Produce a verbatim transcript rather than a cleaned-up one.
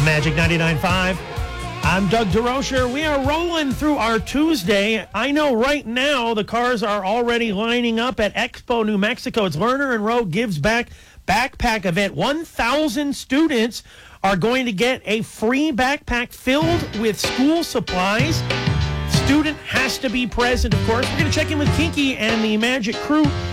Magic ninety-nine point five. I'm Doug DeRocher. We are rolling through our Tuesday. I know right now the cars are already lining up at Expo, New Mexico. It's Lerner and Rowe Gives Back backpack event. one thousand students are going to get a free backpack filled with school supplies. Student has to be present, of course. We're going to check in with Kinky and the Magic crew